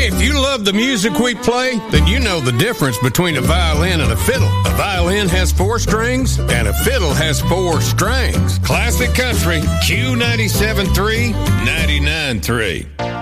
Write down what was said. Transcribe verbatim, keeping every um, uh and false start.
Hey, if you love the music we play, then you know the difference between a violin and a fiddle. A violin has four strings, and a fiddle has four strings. Classic Country, Q ninety-seven point three, ninety-nine point three.